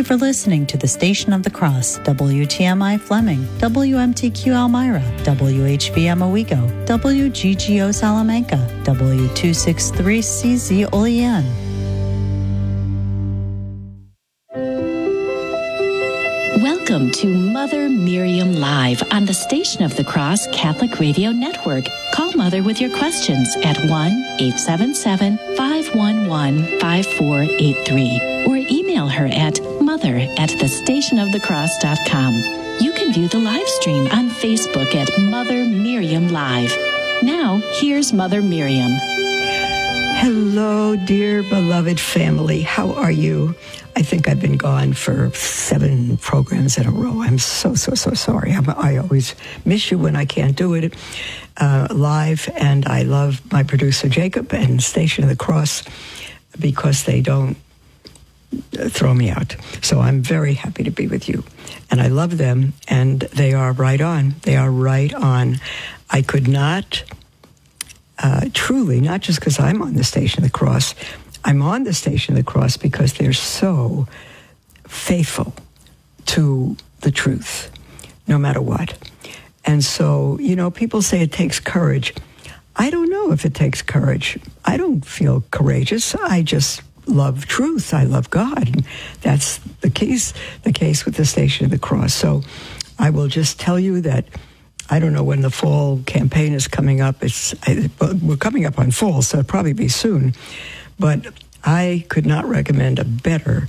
for listening to the Station of the Cross, WTMI Fleming, WMTQ Elmira, WHVM Owego, WGGO Salamanca, W263CZ Olean. Welcome to Mother Miriam Live on the Station of the Cross Catholic Radio Network. Call Mother with your questions at 1-877-511-5483 or email her at mother@thestationofthecross.com. You can view the live stream on Facebook at Mother Miriam Live. Now, here's Mother Miriam. Hello, dear beloved family. How are you? I think I've been gone for 7 programs in a row. I'm so sorry. I always miss you when I can't do it live, and I love my producer, Jacob, and Station of the Cross because they don't throw me out. So I'm very happy to be with you. And I love them, and they are right on. They are right on. I could not, truly, not just because I'm on the Station of the Cross, I'm on the Station of the Cross because they're so faithful to the truth, no matter what. And so, you know, people say it takes courage. I don't know if it takes courage. I don't feel courageous. I just love truth. I love God. And that's the case with the Station of the Cross. So I will just tell you that I don't know when the fall campaign is coming up. We're coming up on fall, so it'll probably be soon. But I could not recommend a better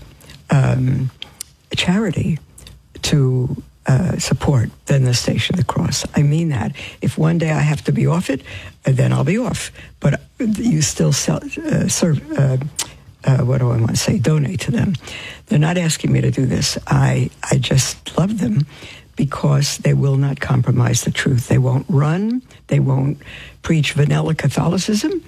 charity to support than the Station of the Cross. I mean that. If one day I have to be off it, then I'll be off. But you still donate to them. They're not asking me to do this. I just love them because they will not compromise the truth. They won't run. They won't preach vanilla Catholicism.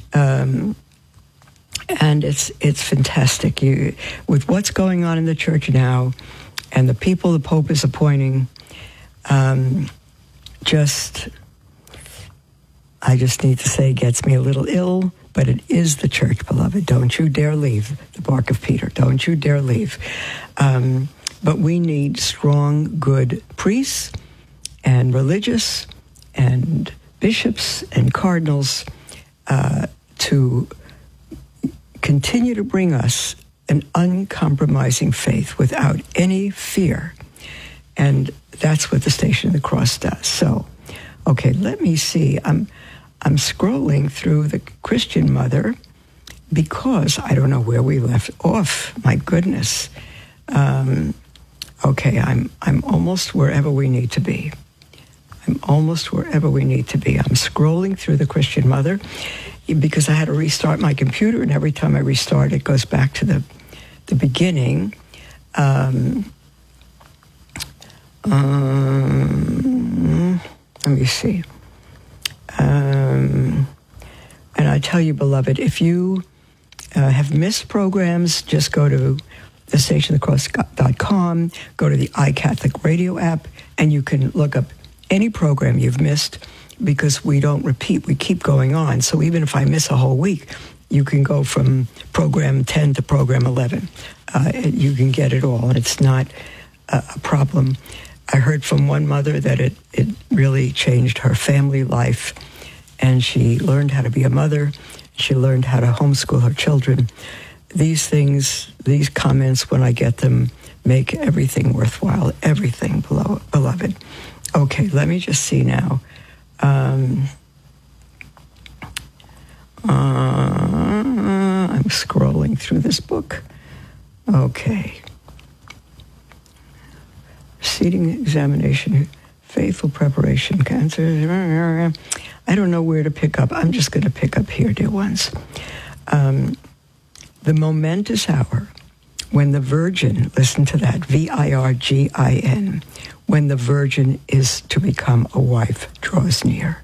And it's fantastic. With what's going on in the church now and the people the Pope is appointing, I just need to say gets me a little ill, but it is the church, beloved. Don't you dare leave the bark of Peter. Don't you dare leave. But we need strong, good priests and religious and bishops and cardinals to continue to bring us an uncompromising faith without any fear. And that's what the Station of the Cross does. So, okay, let me see. I'm scrolling through the Christian Mother because I don't know where we left off. My goodness. Okay, I'm almost wherever we need to be. I'm scrolling through the Christian Mother because I had to restart my computer, and every time I restart, it goes back to the beginning. Let me see. And I tell you, beloved, if you have missed programs, just go to thestationofthecross.com, go to the iCatholic Radio app, and you can look up any program you've missed because we don't repeat. We keep going on. So even if I miss a whole week, you can go from program 10 to program 11. You can get it all, and it's not a problem. I heard from one mother that it really changed her family life, and she learned how to be a mother. She learned how to homeschool her children. These things, these comments, when I get them, make everything worthwhile, everything, beloved. Okay, let me just see now. I'm scrolling through this book. Okay. Seating examination, faithful preparation, cancer. I don't know where to pick up. I'm just going to pick up here, dear ones. The momentous hour when the Virgin, listen to that, Virgin, when the Virgin is to become a wife, draws near.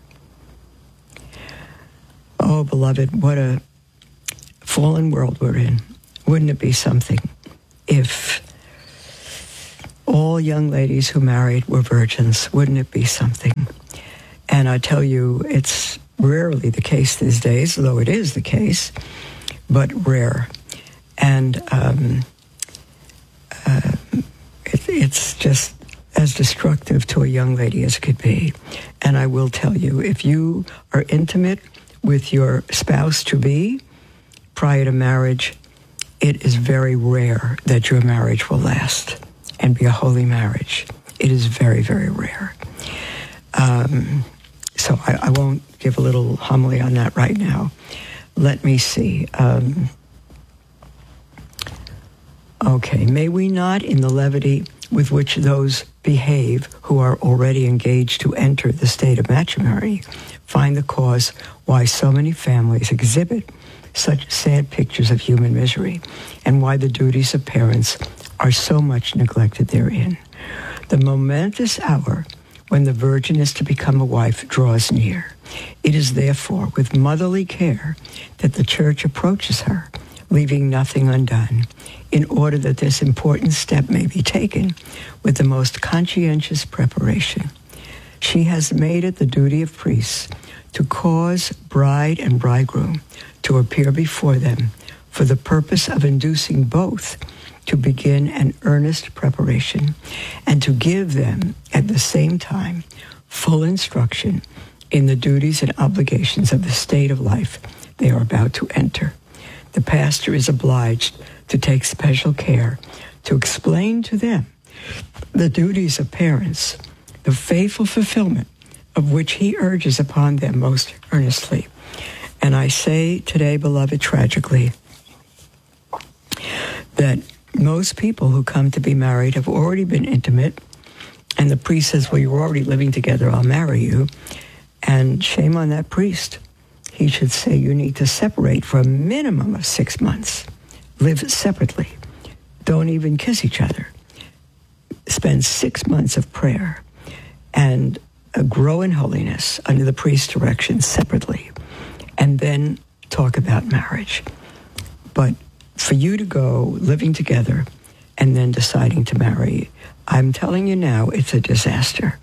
Oh, beloved, what a fallen world we're in. Wouldn't it be something if all young ladies who married were virgins? Wouldn't it be something? And I tell you, it's rarely the case these days, though it is the case, but rare. And it's just as destructive to a young lady as it could be. And I will tell you, if you are intimate with your spouse-to-be prior to marriage, it is very rare that your marriage will last and be a holy marriage. It is very, very rare. So I won't give a little homily on that right now. Let me see. Okay, may we not, in the levity with which those behave who are already engaged to enter the state of matrimony, find the cause why so many families exhibit such sad pictures of human misery, and why the duties of parents are so much neglected therein. The momentous hour when the virgin is to become a wife draws near. It is therefore with motherly care that the Church approaches her, leaving nothing undone, in order that this important step may be taken with the most conscientious preparation. She has made it the duty of priests to cause bride and bridegroom to appear before them for the purpose of inducing both to begin an earnest preparation and to give them at the same time full instruction in the duties and obligations of the state of life they are about to enter. The pastor is obliged to take special care to explain to them the duties of parents, the faithful fulfillment of which he urges upon them most earnestly. And I say today, beloved, tragically, that most people who come to be married have already been intimate, and the priest says, well, you're already living together, I'll marry you. And shame on that priest. He should say you need to separate for a minimum of 6 months. Live separately. Don't even kiss each other. Spend 6 months of prayer and grow in holiness under the priest's direction separately, and then talk about marriage. But for you to go living together and then deciding to marry, I'm telling you now, it's a disaster.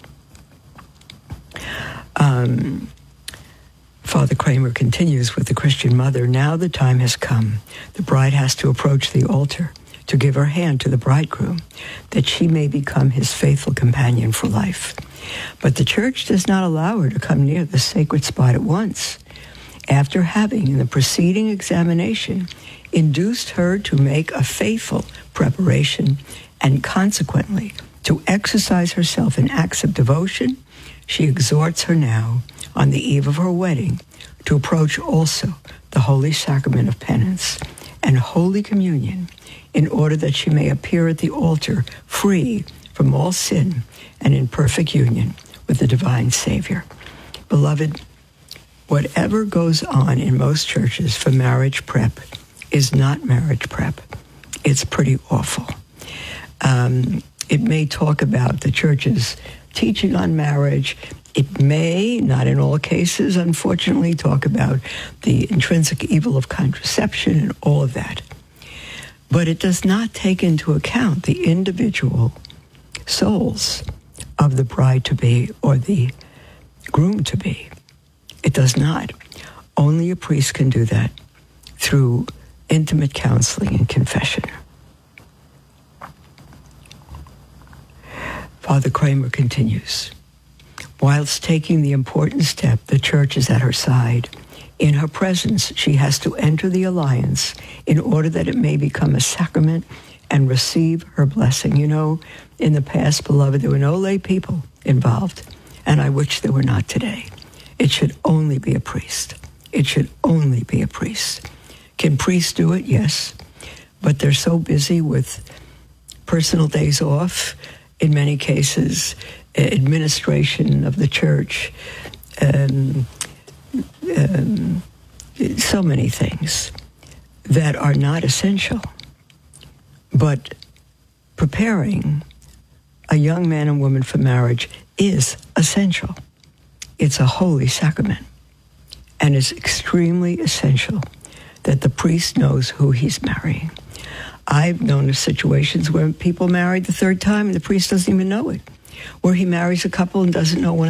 Father Kramer continues with the Christian mother. Now the time has come. The bride has to approach the altar to give her hand to the bridegroom, that she may become his faithful companion for life. But the Church does not allow her to come near the sacred spot at once. After having, in the preceding examination, induced her to make a faithful preparation and consequently to exercise herself in acts of devotion, she exhorts her now, on the eve of her wedding, to approach also the holy sacrament of penance and Holy Communion, in order that she may appear at the altar free from all sin and in perfect union with the divine Savior. Beloved, whatever goes on in most churches for marriage prep is not marriage prep. It's pretty awful. It may talk about the church's teaching on marriage. It may, not in all cases, unfortunately, talk about the intrinsic evil of contraception and all of that. But it does not take into account the individual souls of the bride-to-be or the groom-to-be. It does not. Only a priest can do that through intimate counseling and confession. Father Kramer continues. Whilst taking the important step, the Church is at her side. In her presence, she has to enter the alliance in order that it may become a sacrament and receive her blessing. You know, in the past, beloved, there were no lay people involved, and I wish there were not today. It should only be a priest. It should only be a priest. Can priests do it? Yes. But they're so busy with personal days off, in many cases, administration of the church, so many things that are not essential. But preparing a young man and woman for marriage is essential. It's a holy sacrament, and it's extremely essential that the priest knows who he's marrying. I've known of situations where people married the third time and the priest doesn't even know it, where he marries a couple and doesn't know one